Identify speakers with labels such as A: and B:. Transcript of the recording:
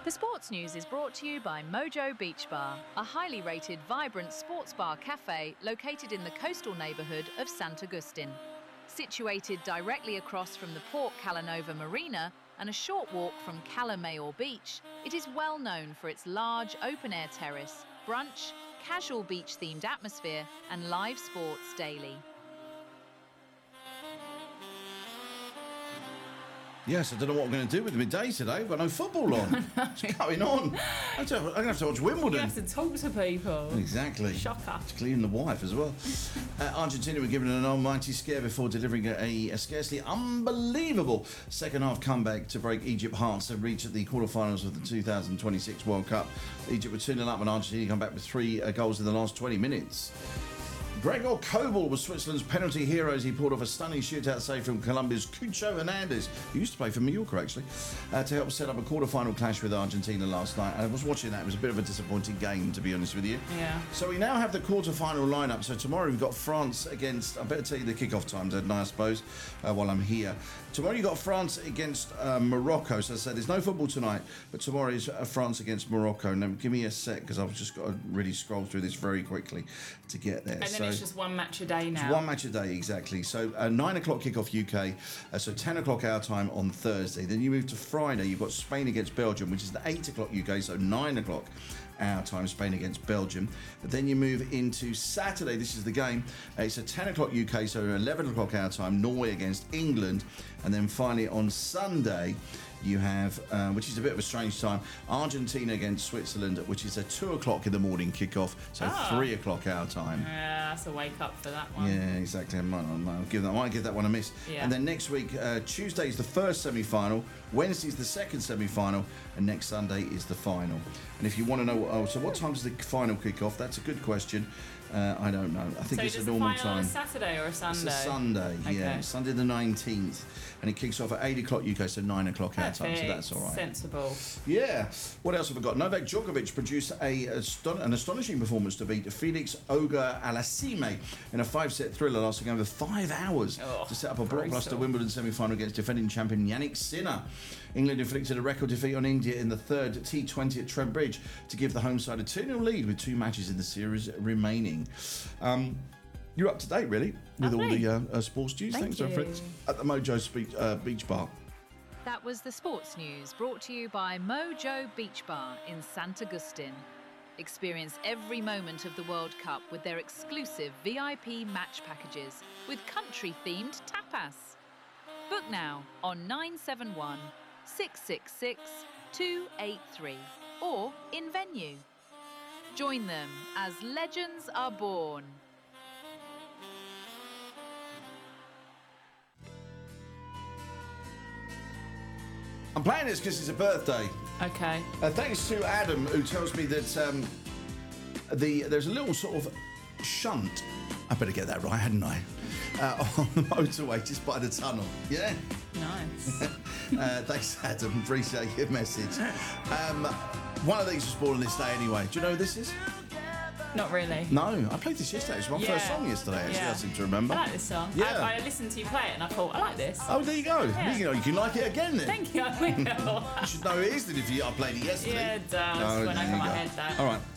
A: The sports news is brought to you by Mojo Beach Bar, a highly rated, vibrant sports bar cafe located in the coastal neighbourhood of Sant Agustin. Situated directly across from the Port Calanova Marina and a short walk from Cala Mayor Beach, it is well known for its large open-air terrace, brunch, casual beach-themed atmosphere and live sports daily.
B: Yes, I don't know what I'm going to do with midday today. We've got no football on. What's going on? I'm going to have to watch Wimbledon.
C: You have to talk to people.
B: Exactly.
C: Shocker.
B: It's cleaning the wife as well. Argentina were given an almighty scare before delivering a scarcely unbelievable second-half comeback to break Egypt's hearts and reach the quarterfinals of the 2026 World Cup. Egypt were 2-0 up and Argentina come back with 3 goals in the last 20 minutes. Gregor Kobel was Switzerland's penalty hero as he pulled off a stunning shootout save from Colombia's Cucho Hernandez, who used to play for Mallorca actually, to help set up a quarter-final clash with Argentina last night. I was watching that. It was a bit of a disappointing game, to be honest with you.
C: Yeah.
B: So we now have the quarter-final lineup. So tomorrow we've got France against, I better tell you the kick-off times, hadn't I, I suppose, while I'm here. Tomorrow you've got France against Morocco. So I said there's no football tonight, but tomorrow is France against Morocco. Now give me a sec, because I've just got to really scroll through this very quickly to get there.
C: And then it's just one match a day now.
B: It's one match a day, exactly. So 9 o'clock kickoff UK, so 10 o'clock our time on Thursday. Then you move to Friday, you've got Spain against Belgium, which is the 8 o'clock UK, so 9 o'clock our time, Spain against Belgium. But then you move into Saturday, this is the game. It's a 10 o'clock UK, so 11 o'clock our time, Norway against England. And then finally on Sunday, you have, which is a bit of a strange time, Argentina against Switzerland, which is a 2 o'clock in the morning kickoff, so 3 o'clock our time.
C: Yeah, that's a wake up for that one.
B: Yeah, exactly. I might give that one a miss.
C: Yeah.
B: And then next week, Tuesday is the first semi-final, Wednesday is the second semi-final, and next Sunday is the final. And if you want to know, so what time does the final kick off? That's a good question. I don't know. I think
C: So
B: it's
C: does
B: a normal
C: the final on
B: time.
C: a Saturday or a Sunday?
B: It's a Sunday, yeah.
C: Okay.
B: Sunday the 19th. And it kicks off at 8 o'clock UK, so 9 o'clock our time, so that's all right.
C: Sensible.
B: Yeah. What else have we got? Novak Djokovic produced an astonishing performance to beat Felix Auger-Aliassime in a 5-set thriller lasting over 5 hours to set up a blockbuster Wimbledon semi-final against defending champion Yannick Sinner. England inflicted a record defeat on India in the third T20 at Trent Bridge to give the home side a 2-0 lead with 2 matches in the series remaining. You're up to date, really, with all the sports news.
C: Thanks,
B: Fritz, at the Mojo Beach Bar.
A: That was the sports news brought to you by Mojo Beach Bar in Sant Agustin. Experience every moment of the World Cup with their exclusive VIP match packages with country-themed tapas. Book now on 971 666 283 or in venue. Join them as legends are born.
B: I'm playing this because it's a birthday.
C: Okay.
B: Thanks to Adam, who tells me that there's a little sort of shunt. I better get that right, hadn't I? On the motorway, just by the tunnel. Yeah?
C: Nice.
B: Thanks, Adam. Appreciate your message. One of these was born on this day anyway. Do you know who this is?
C: Not really.
B: No, I played this yesterday. It was my first song yesterday, actually, I seem to remember.
C: I like this song.
B: Yeah.
C: I listened to you play it and I thought, I like this.
B: Oh, there you go.
C: Yeah.
B: You can like it again then.
C: Thank you, I will.
B: You should know who it is then if I played it yesterday.
C: Yeah, it does. Went over my head, though.
B: All right.